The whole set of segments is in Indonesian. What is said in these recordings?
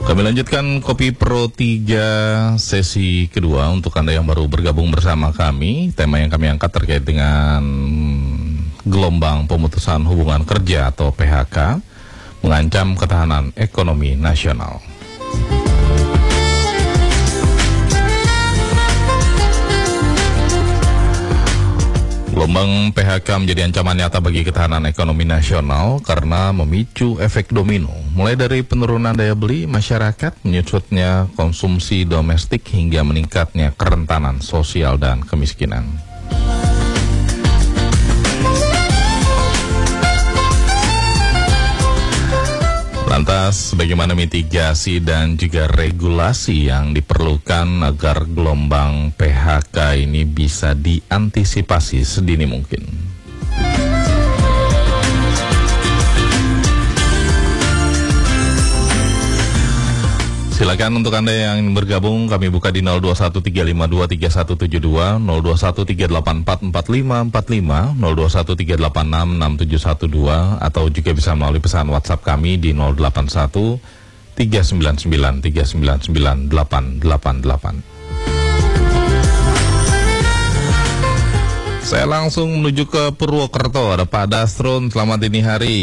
Kami lanjutkan Kopi Pro 3 sesi kedua. Untuk Anda yang baru bergabung bersama kami, tema yang kami angkat terkait dengan gelombang pemutusan hubungan kerja atau PHK mengancam ketahanan ekonomi nasional. Gelombang PHK menjadi ancaman nyata bagi ketahanan ekonomi nasional karena memicu efek domino, mulai dari penurunan daya beli masyarakat, menyusutnya konsumsi domestik, hingga meningkatnya kerentanan sosial dan kemiskinan. Lantas, bagaimana mitigasi dan juga regulasi yang diperlukan agar gelombang PHK ini bisa diantisipasi sedini mungkin? Silakan untuk Anda yang ingin bergabung, kami buka di 0213523172, 0213844545, 0213866712, atau juga bisa melalui pesan WhatsApp kami di 081 399 399 888. Saya langsung menuju ke Purwokerto, ada Pak Dasrun. Selamat dini hari.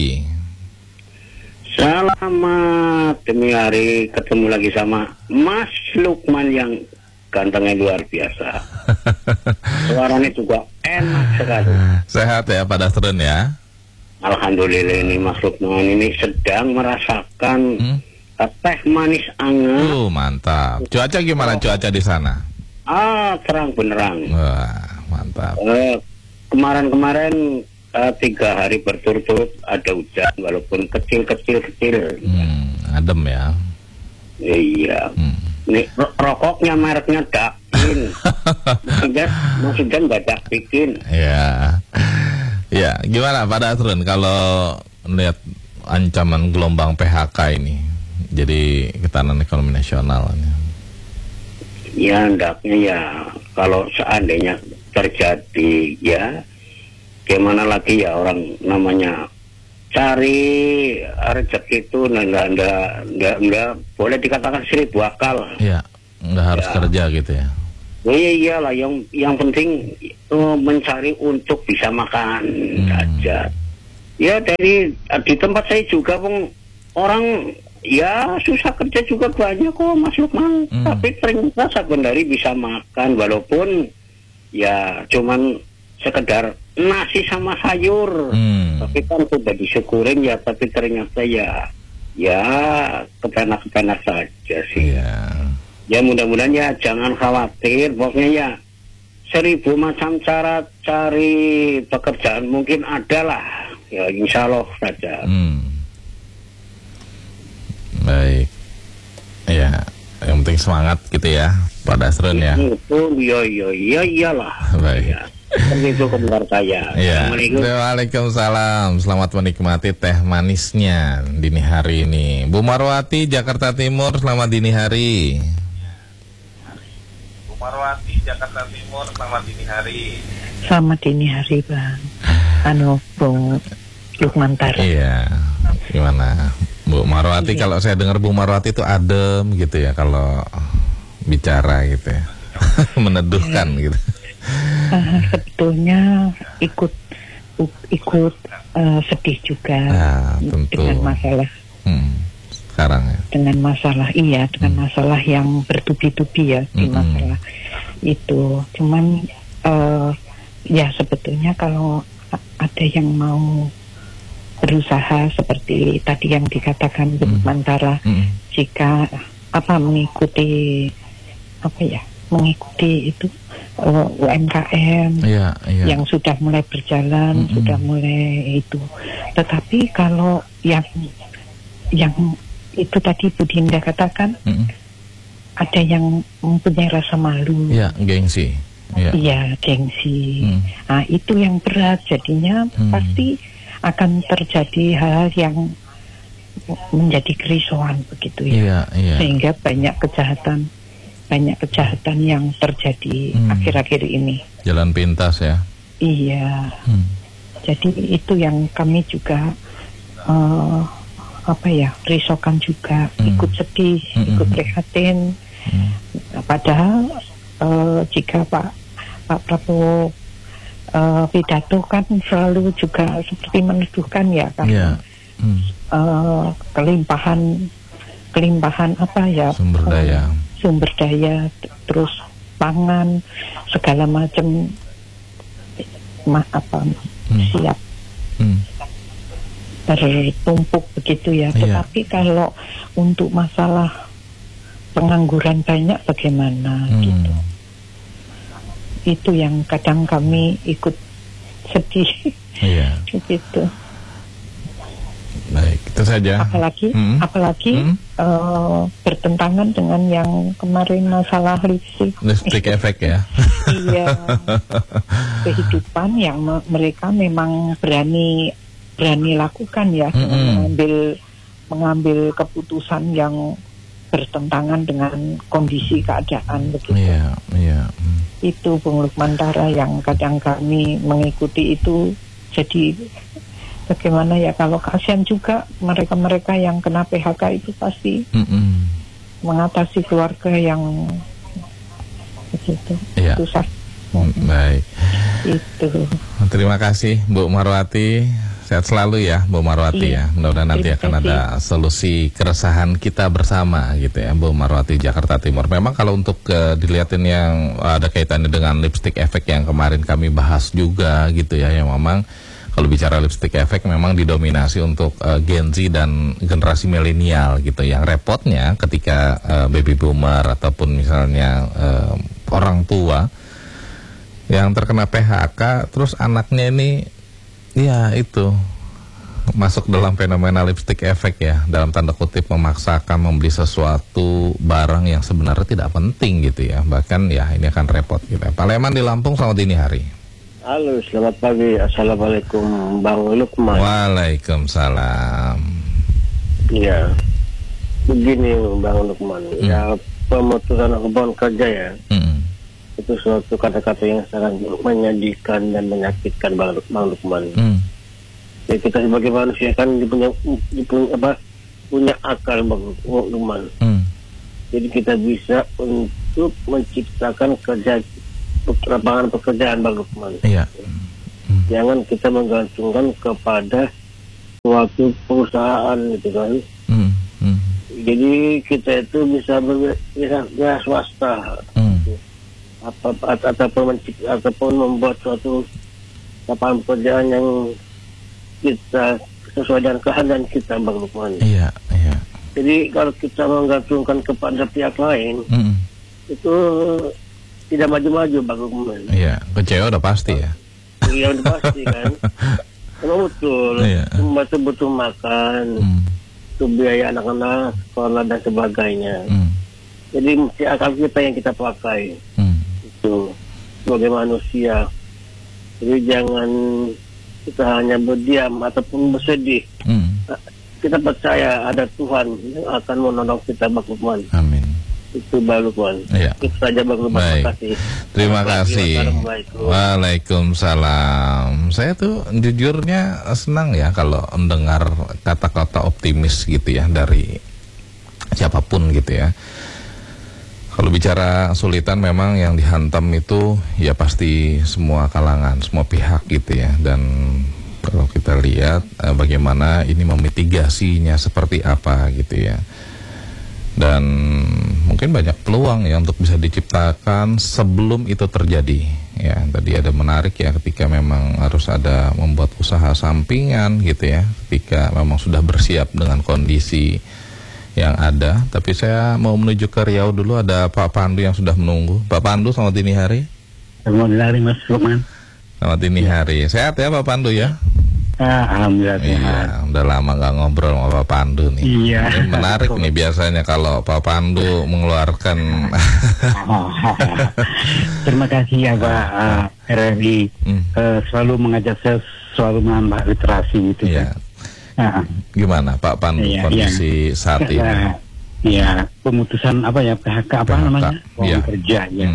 Selamat dini hari, ketemu lagi sama Mas Lukman yang gantengnya luar biasa. Suaranya juga enak sekali. Sehat ya Pak Dasrun ya? Alhamdulillah, ini Mas Lukman ini sedang merasakan teh manis anget. Mantap. Cuaca gimana cuaca di sana? Terang benerang. Wah, mantap. Kemarin 3 hari berturut-turut ada hujan, walaupun kecil. Adem ya. Iya. Nih rokoknya mereknya Dakin. Maksudnya nggak Dakin. Ya. Ya, gimana Pak Dasrun kalau lihat ancaman gelombang PHK ini jadi ketahanan ekonomi nasional ini? Ya, hendaknya ya kalau seandainya terjadi ya, gimana lagi ya, orang namanya cari rezeki itu nggak boleh dikatakan 1000 akal. Iya, nggak harus kerja gitu ya. Iya iyalah, yang penting mencari untuk bisa makan saja. Ya di tempat saya juga orang ya susah kerja juga banyak kok Mas Lukman, tapi ternyata sebenarnya bisa makan walaupun ya cuman sekedar nasi sama sayur, tapi kan sudah disyukurin ya, tapi ternyata ya kepenak-kepenak saja sih. Ya mudah-mudahan ya jangan khawatir, pokoknya ya 1000 macam cara cari pekerjaan mungkin ada lah, ya insya Allah saja. Baik, ya yang penting semangat gitu ya Pak Dasrun ya. Iyalah. Baik. Ya. Seperti itu kabar saya. Ya. Waalaikumsalam. Selamat menikmati teh manisnya dini hari ini. Bu Marwati, Jakarta Timur, selamat dini hari. Bu Marwati, Jakarta Timur, selamat dini hari. Selamat dini hari Bang. Bung Lukman Tara. Iya. Gimana Bu Marwati? Kalau saya dengar Bu Marwati itu adem gitu ya kalau bicara gitu ya. Meneduhkan gitu. Sebetulnya ikut sedih juga dengan masalah sekarang ya. Dengan masalah yang bertubi-tubi ya di masalah itu. Cuman ya sebetulnya kalau ada yang mau berusaha seperti tadi yang dikatakan Bu Mantara, jika mengikuti itu UMKM yang sudah mulai berjalan, sudah mulai itu. Tetapi kalau yang itu tadi Bu Dinda katakan, ada yang mempunyai rasa malu, gengsi. Iya, gengsi. Nah, itu yang berat jadinya, pasti akan terjadi hal yang menjadi kerisauan begitu ya. Sehingga banyak kejahatan yang terjadi akhir-akhir ini. Jalan pintas ya. Iya. Jadi itu yang kami juga risokan juga, ikut sedih, ikut prihatin. Padahal jika Pak Prabowo pidato kan selalu juga seperti menuduhkan ya kan, kelimpahan sumber daya, terus pangan segala macam siap tertumpuk begitu ya. Tetapi kalau untuk masalah pengangguran banyak bagaimana gitu. Itu yang kadang kami ikut sedih. Gitu. Baik, itu saja. Apalagi bertentangan dengan yang kemarin masalah lipstick efek ya. Iya. Kehidupan yang mereka memang berani lakukan ya, mengambil keputusan yang bertentangan dengan kondisi keadaan begitu. Itu Bung Lukmantara yang kadang kami mengikuti itu. Jadi bagaimana ya, kalau kasihan juga mereka-mereka yang kena PHK itu pasti mengatasi keluarga yang begitu susah. Baik. Itu. Terima kasih Bu Marwati. Sehat selalu ya Bu Marwati ya. Mudah-mudahan nanti akan ada solusi keresahan kita bersama gitu ya, Bu Marwati, Jakarta Timur. Memang kalau untuk dilihatin yang ada kaitannya dengan lipstick efek yang kemarin kami bahas juga gitu ya, yang memang kalau bicara lipstick efek memang didominasi untuk Gen Z dan generasi milenial gitu. Yang repotnya ketika baby boomer ataupun misalnya orang tua yang terkena PHK, terus anaknya ini ya itu masuk dalam fenomena lipstick efek ya, dalam tanda kutip memaksakan membeli sesuatu barang yang sebenarnya tidak penting gitu ya. Bahkan ya ini akan repot gitu. Pak Leman di Lampung, selamat dini hari. Halo, selamat pagi. Assalamualaikum Bang Lukman. Waalaikumsalam. Iya, begini Bang Lukman, ya pemutusan hubungan kerja ya, itu suatu kata-kata yang sangat menyedihkan dan menyakitkan Bang Lukman. Ya, kita sebagai manusia kan punya akal Bang Lukman. Jadi kita bisa untuk menciptakan lapangan pekerjaan Bang Lukman. Jangan kita menggantungkan kepada suatu perusahaan gitu kan. Jadi kita itu bisa swasta. Ataupun membuat suatu lapangan pekerjaan yang kita sesuai dengan keadaan kita Bang Lukman. Jadi kalau kita menggantungkan kepada pihak lain, itu tidak maju-maju Bang Lukman. Kecewa udah pasti ya. Iya udah pasti kan. Memang betul. Semua itu butuh makan, butuh biaya anak-anak, sekolah dan sebagainya. Jadi mesti akal kita yang kita pakai. Sebagai manusia. Jadi jangan kita hanya berdiam ataupun bersedih. Kita percaya ada Tuhan yang akan menolong kita Bang Lukman. Amin. Itu Bang Lukman. Itu saja Bang Lukman. Terima kasih. Terima kasih. Waalaikumsalam. Saya tuh jujurnya senang ya kalau mendengar kata-kata optimis gitu ya dari siapapun gitu ya. Kalau bicara kesulitan memang yang dihantam itu ya pasti semua kalangan, semua pihak gitu ya. Dan kalau kita lihat bagaimana ini memitigasinya seperti apa gitu ya. Dan mungkin banyak peluang ya untuk bisa diciptakan sebelum itu terjadi. Ya, tadi ada menarik ya ketika memang harus ada membuat usaha sampingan gitu ya. Ketika memang sudah bersiap dengan kondisi yang ada. Tapi saya mau menuju ke Riau dulu, ada Pak Pandu yang sudah menunggu. Pak Pandu, selamat dini hari. Selamat dini hari Mas Lukman. Selamat dini hari. Sehat ya Pak Pandu ya? Alhamdulillah sehat. Iya, udah lama gak ngobrol sama Pak Pandu nih. Iya. Ini menarik nih biasanya kalau Pak Pandu mengeluarkan. Terima kasih ya Pak RRI. Selalu mengajak saya selalu menambah literasi gitu ya. Gimana Pak Pandu kondisi saat ini? Ya, pemutusan PHK namanya? Lowongan kerja ya.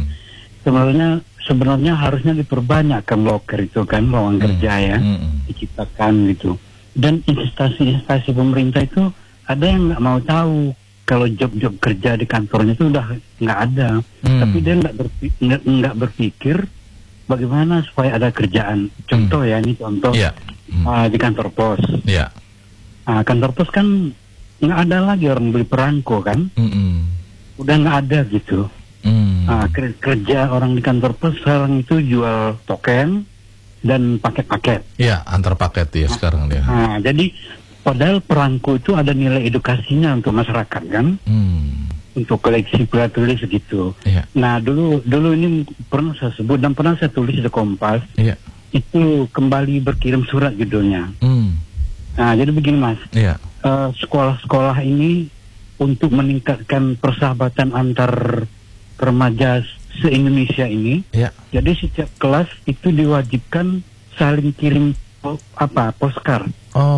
Sebenarnya harusnya diperbanyakkan loker itu kan, lowongan kerja ya, diciptakan gitu. Dan instansi pemerintah itu ada yang nggak mau tahu kalau job-job kerja di kantornya itu udah nggak ada. Tapi dia nggak berpikir bagaimana supaya ada kerjaan. Contoh ya, ini contoh di kantor pos. Kantor pos kan nggak ada lagi orang beli perangko kan, udah nggak ada gitu. Kerja orang di kantor pos sekarang itu jual token dan paket-paket. Iya, antar paket ya sekarang dia. Jadi padahal perangko itu ada nilai edukasinya untuk masyarakat kan, untuk koleksi tulis gitu. Nah dulu ini pernah saya sebut dan pernah saya tulis di Kompas. Itu kembali berkirim surat judulnya. Nah jadi begini Mas, sekolah-sekolah ini untuk meningkatkan persahabatan antar remaja se-Indonesia ini, jadi setiap kelas itu diwajibkan saling kirim postcard.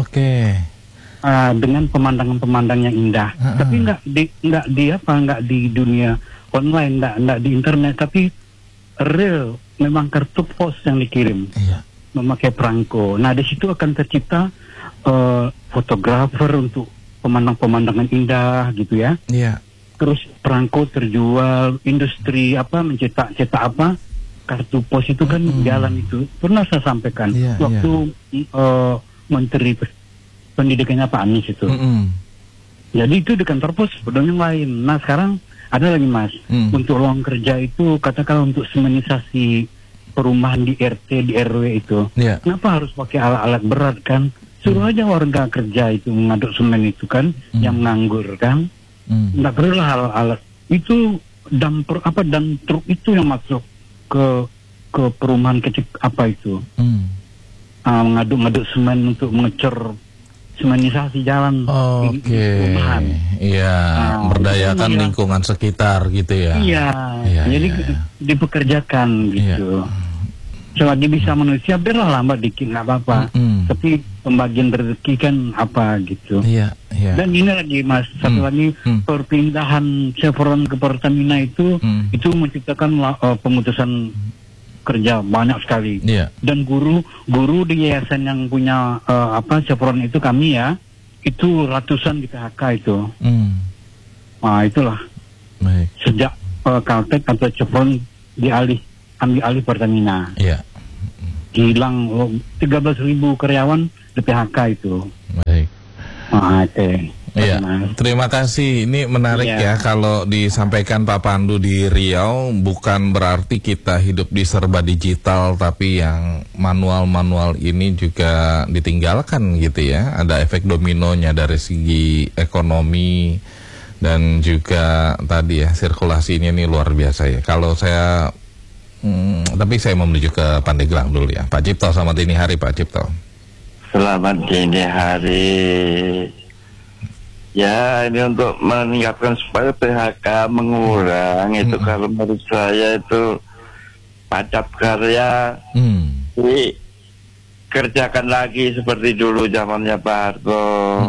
Dengan pemandangan-pemandangan yang indah. Tapi nggak di dunia online, nggak di internet, tapi real, memang kartu pos yang dikirim, memakai perangko. Nah di situ akan tercipta fotografer untuk pemandangan indah gitu ya. Terus perangko terjual, industri mencetak kartu pos itu kan jalan itu. Pernah saya sampaikan waktu Menteri Pendidikannya Pak Anies itu. Jadi itu di kantor pos sebetulnya lain. Nah sekarang ada lagi Mas, untuk lowongan kerja itu katakanlah untuk semenisasi perumahan di RT, di RW itu. Kenapa harus pakai alat-alat berat kan? Suruh aja warga kerja itu mengaduk semen itu kan, yang menganggur kan. Nggak perlu lah alat itu, dumper dan truk itu yang masuk ke perumahan kecil itu. Mengaduk semen untuk mengecor semenisasi jalan. Perumahan. Berdayakan lingkungan sekitar gitu ya. Jadi dipekerjakan gitu. Selagi bisa manusia biarlah lambat dikit nggak apa-apa. Tapi pembagian rezeki kan gitu. Dan ini lagi Mas, satu lagi perpindahan Chevron ke Pertamina itu menciptakan pemutusan kerja banyak sekali. Dan guru di yayasan yang punya Chevron itu kami itu ratusan di PHK itu. Nah itulah. Sejak Caltech atau Chevron ambil alih Pertamina. Hilang 13.000 karyawan di PHK itu. Terima kasih. Ini menarik ya kalau disampaikan Pak Pandu di Riau, bukan berarti kita hidup di serba digital, tapi yang manual-manual ini juga ditinggalkan gitu ya. Ada efek dominonya dari segi ekonomi dan juga tadi sirkulasi ini luar biasa ya. Kalau saya tapi saya mau menuju ke Pandeglang dulu ya. Pak Cipto, selamat dini hari Pak Cipto. Selamat dini hari. Ya, ini untuk meningkatkan supaya PHK mengurang itu kalau menurut saya itu padat karya dikerjakan lagi seperti dulu zamannya Pak Harto.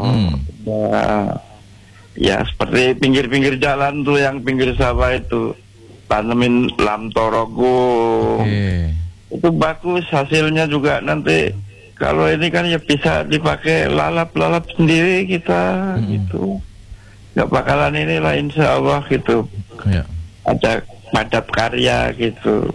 Ya seperti pinggir-pinggir jalan tuh, yang pinggir sawah itu tanemin lam torogo. Itu bagus hasilnya juga. Nanti kalau ini kan ya bisa dipakai lalap-lalap sendiri kita gitu. Gak bakalan inilah insya Allah gitu. Ada padat karya gitu.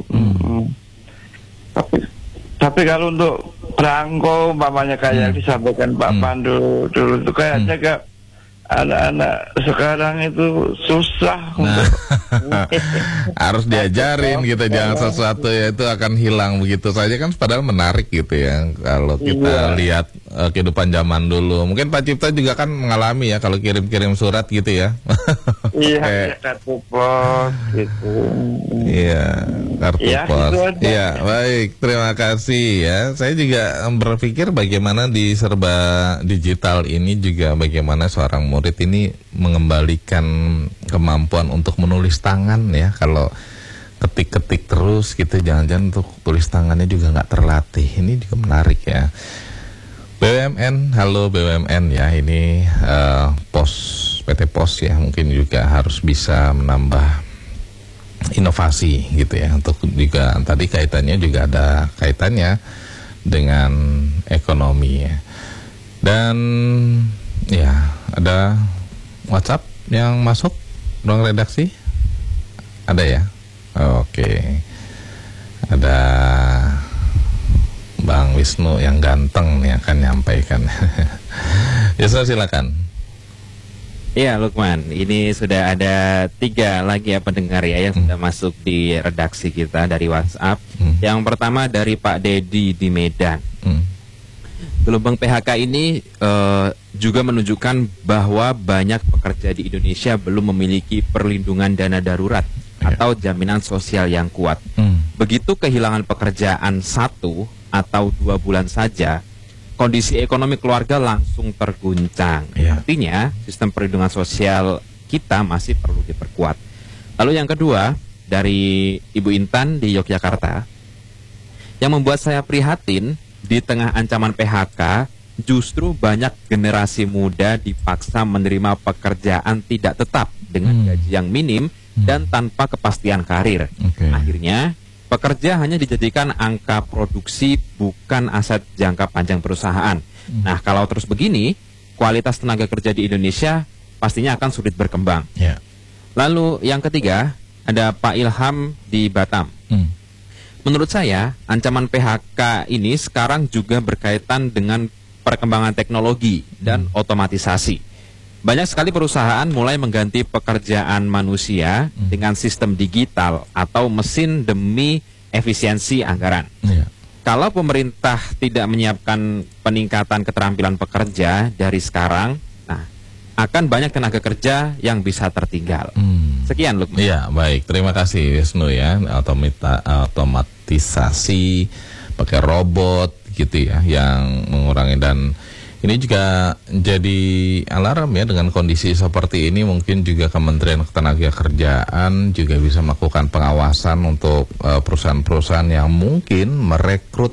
Tapi kalau untuk perangko umpamanya kayak disampaikan Pak Pandu dulu itu kayaknya gak, anak-anak sekarang itu susah untuk harus diajarin gitu, jangan sesuatu ya itu akan hilang begitu saja kan, padahal menarik gitu ya kalau kita lihat kehidupan zaman dulu. Mungkin Pak Cipta juga kan mengalami ya kalau kirim-kirim surat gitu ya. Kartu pos gitu. Kartu pos. Baik, terima kasih ya. Saya juga berpikir bagaimana di serba digital ini juga bagaimana seorang murid ini mengembalikan kemampuan untuk menulis tangan ya. Kalau ketik-ketik terus gitu, jangan-jangan untuk tulis tangannya juga nggak terlatih. Ini juga menarik ya. BUMN, halo BUMN ya, ini PT Pos ya, mungkin juga harus bisa menambah inovasi gitu ya, untuk juga tadi kaitannya juga ada kaitannya dengan ekonomi ya. Dan ya, ada WhatsApp yang masuk ruang redaksi? Ada ya? Oke. Ada Bang Wisnu yang ganteng nih akan nyampaikan. Ya, silakan. Iya Lukman, ini sudah ada 3 lagi ya pendengar ya yang sudah masuk di redaksi kita dari WhatsApp. Yang pertama dari Pak Dedi di Medan. Gelombang PHK ini juga menunjukkan bahwa banyak pekerja di Indonesia belum memiliki perlindungan dana darurat atau jaminan sosial yang kuat. Begitu kehilangan pekerjaan 1 atau 2 bulan saja, kondisi ekonomi keluarga langsung terguncang. Artinya sistem perlindungan sosial kita masih perlu diperkuat. Lalu yang kedua dari Ibu Intan di Yogyakarta, yang membuat saya prihatin, di tengah ancaman PHK justru banyak generasi muda dipaksa menerima pekerjaan tidak tetap dengan gaji yang minim dan tanpa kepastian karir. Akhirnya pekerja hanya dijadikan angka produksi, bukan aset jangka panjang perusahaan. Nah, kalau terus begini, kualitas tenaga kerja di Indonesia pastinya akan sulit berkembang. Lalu yang ketiga, ada Pak Ilham di Batam. Menurut saya, ancaman PHK ini sekarang juga berkaitan dengan perkembangan teknologi dan otomatisasi. Banyak sekali perusahaan mulai mengganti pekerjaan manusia dengan sistem digital atau mesin demi efisiensi anggaran. Kalau pemerintah tidak menyiapkan peningkatan keterampilan pekerja dari sekarang, nah, akan banyak tenaga kerja yang bisa tertinggal. Sekian Lukman. Iya, baik. Terima kasih Wisnu ya. Otomatisasi pakai robot gitu ya yang mengurangi, dan ini juga jadi alarm ya dengan kondisi seperti ini. Mungkin juga Kementerian Ketenagakerjaan juga bisa melakukan pengawasan untuk perusahaan-perusahaan yang mungkin merekrut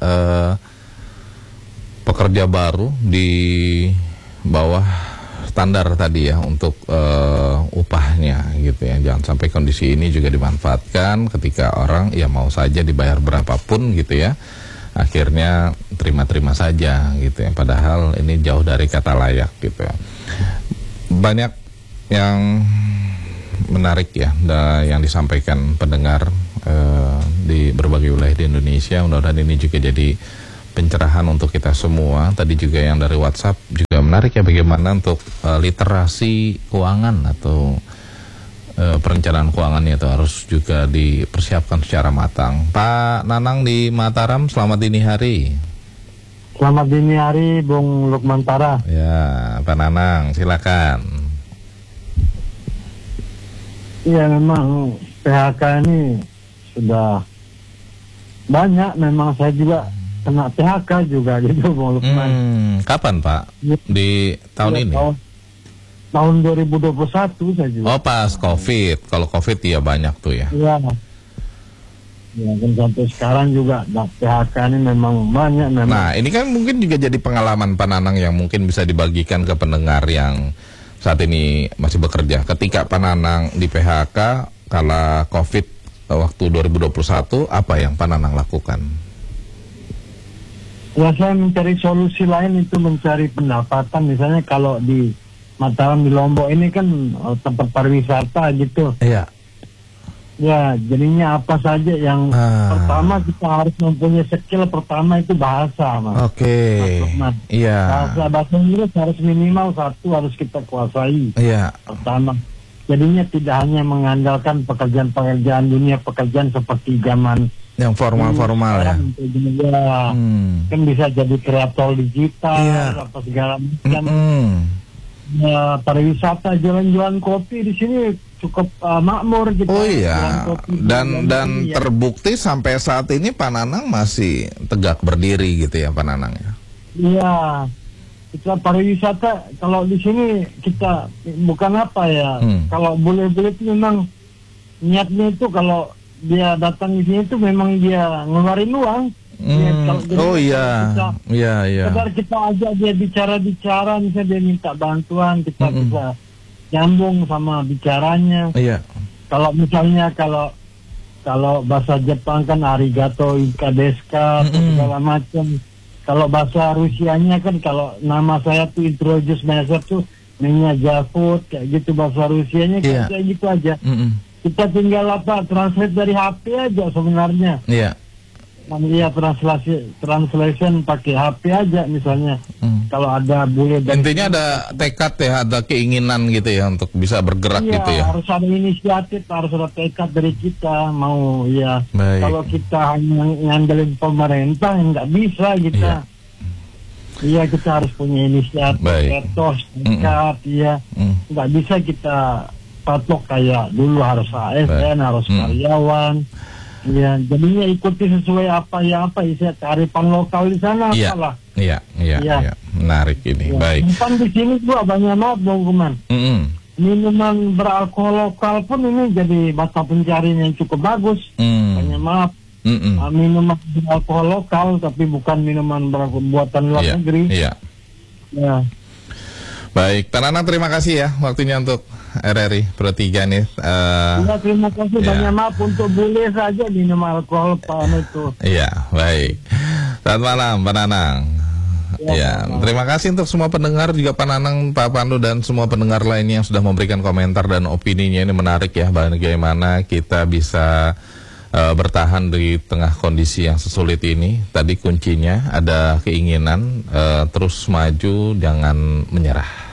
pekerja baru di bawah standar tadi ya untuk upahnya gitu ya. Jangan sampai kondisi ini juga dimanfaatkan ketika orang ya mau saja dibayar berapapun gitu ya, akhirnya terima-terima saja gitu ya, padahal ini jauh dari kata layak gitu ya. Banyak yang menarik ya yang disampaikan pendengar di berbagai wilayah di Indonesia. Mudah-mudahan ini juga jadi pencerahan untuk kita semua. Tadi juga yang dari WhatsApp juga menarik ya, bagaimana untuk literasi keuangan atau perencanaan keuangannya itu harus juga dipersiapkan secara matang. Pak Nanang di Mataram, selamat dini hari. Selamat dini hari, Bung Lukmantara. Ya, Pak Nanang, silakan. Iya, memang PHK ini sudah banyak. Memang saya juga kena PHK juga gitu, Bung Lukman. Kapan Pak? Di tahun ini? Tahun 2021 saya juga. Oh, pas COVID. Kalau COVID ya banyak tuh ya. Iya. Ya, dan sampai sekarang juga PHK ini memang banyak memang. Nah, ini kan mungkin juga jadi pengalaman Pak Nanang yang mungkin bisa dibagikan ke pendengar yang saat ini masih bekerja. Ketika Pak Nanang di PHK kala COVID waktu 2021, apa yang Pak Nanang lakukan? Ya, saya mencari solusi lain, itu mencari pendapatan. Misalnya kalau di Mataram, di Lombok ini kan tempat pariwisata gitu. Iya. Ya, jadinya apa saja yang pertama kita harus mempunyai skill pertama itu bahasa, Mas. Iya. Bahasa Inggris harus minimal 1 harus kita kuasai. Iya. Pertama. Jadinya tidak hanya mengandalkan pekerjaan-pekerjaan dunia, pekerjaan seperti zaman yang formal-formal ya. Kan bisa jadi kreator digital, apa segala macam. Pariwisata, jualan-jualan kopi di sini cukup makmur gitu. Oh iya. Dan terbukti sampai saat ini Pak Nanang masih tegak berdiri gitu ya, Pak Nanang ya. Iya. Kita pariwisata kalau di sini kita bukan apa ya. Kalau boleh-boleh itu memang niatnya itu kalau dia datang di sini itu memang dia ngeluarin uang. Kadang kita ajak dia bicara-bicara, misalnya dia minta bantuan, kita bisa nyambung sama bicaranya. Kalau misalnya kalau bahasa Jepang kan arigato ikadeska segala macam. kalau bahasa Rusianya kan, kalau nama saya tuh introduce myself tuh Menya Javut, kayak gitu bahasa Rusianya kayak gitu aja. Kita tinggal translate dari HP aja sebenarnya. Iya, translation pakai HP aja misalnya. Kalau ada boleh. Intinya ada tekad ya, ada keinginan gitu ya untuk bisa bergerak gitu ya. Harus ada inisiatif, harus ada tekad dari kita mau ya. Kalau kita hanya ngandelin pemerintah nggak bisa kita. Iya, kita harus punya inisiatif, etos, tekad, nggak bisa kita patok kayak dulu harus ASN, harus karyawan. Ya, jadinya ikuti sesuai apa isi kearifan lokal di sana. Iya, menarik ini. Baik. Kan di sini juga banyak Bung Kuman. Minuman beralkohol lokal pun ini jadi mata pencarian yang cukup bagus. Banyak minuman beralkohol lokal, tapi bukan minuman buatan luar negeri. Iya. Ya. Baik, Tanana, terima kasih ya waktunya untuk RRI Pro 3 nih. Terima kasih, banyak maaf untuk bule saja minum alkohol Pak itu. Iya, baik. Selamat malam Pak Nanang. Terima kasih untuk semua pendengar, juga Pak Nanang, Pak Pandu, dan semua pendengar lainnya yang sudah memberikan komentar dan opininya. Ini menarik ya, bagaimana kita bisa bertahan di tengah kondisi yang sesulit ini. Tadi kuncinya ada keinginan, terus maju, jangan menyerah.